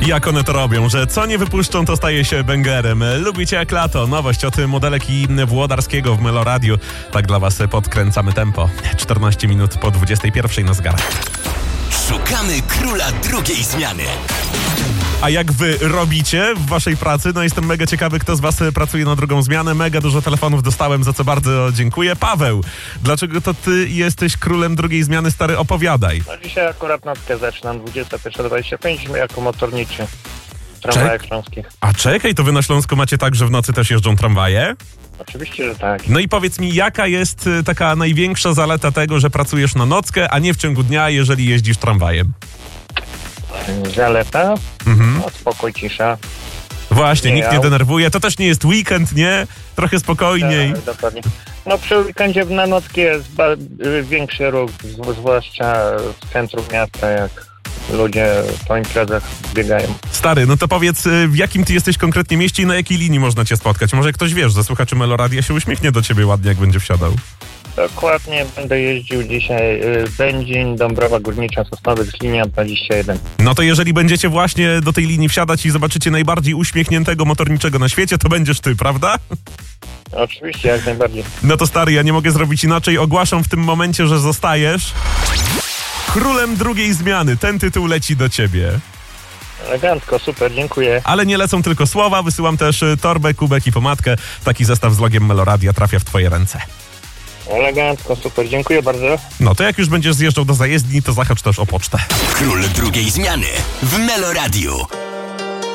Jak one to robią, że co nie wypuszczą, to staje się bęgerem. Lubicie jak lato. Nowość od modelek i Włodarskiego w Meloradiu. Tak dla was podkręcamy tempo. 14 minut po 21 na zegarach. Szukamy króla drugiej zmiany. A jak wy robicie w waszej pracy? No jestem mega ciekawy, kto z was pracuje na drugą zmianę. Mega dużo telefonów dostałem, za co bardzo dziękuję. Paweł, dlaczego to ty jesteś królem drugiej zmiany? Stary, opowiadaj. No dzisiaj akurat nockę zaczynam, 21:25 jako motorniczy w tramwajach śląskich. A czekaj, to wy na Śląsku macie tak, że w nocy też jeżdżą tramwaje? Oczywiście, że tak. No i powiedz mi, jaka jest taka największa zaleta tego, że pracujesz na nockę, a nie w ciągu dnia, jeżeli jeździsz tramwajem? Zaleta? No, spokój, cisza. Właśnie, nikt nie aut. denerwuje. To też nie jest weekend, nie? Trochę spokojniej. Tak, dokładnie. No przy weekendzie na nocki jest większy ruch, zwłaszcza w centrum miasta, jak ludzie po imprezach biegają. Stary, no to powiedz, w jakim ty jesteś konkretnie mieście i na jakiej linii można cię spotkać? Może ktoś, wiesz, ze słuchaczy Meloradia się uśmiechnie do ciebie ładnie, jak będzie wsiadał. Dokładnie, będę jeździł dzisiaj Będzin, Dąbrowa Górnicza, Sosnowiec, linia 21. No to jeżeli będziecie właśnie do tej linii wsiadać i zobaczycie najbardziej uśmiechniętego motorniczego na świecie, to będziesz ty, prawda? Oczywiście, jak najbardziej. No to stary, ja nie mogę zrobić inaczej. Ogłaszam w tym momencie, że zostajesz królem drugiej zmiany. Ten tytuł leci do ciebie. Elegancko, super, dziękuję. Ale nie lecą tylko słowa, wysyłam też torbę, kubek i pomadkę. Taki zestaw z logiem Meloradia trafia w twoje ręce. Elegancko, super, dziękuję bardzo. No to jak już będziesz zjeżdżał do zajezdni, to zahacz też o pocztę. Król drugiej zmiany w Meloradiu.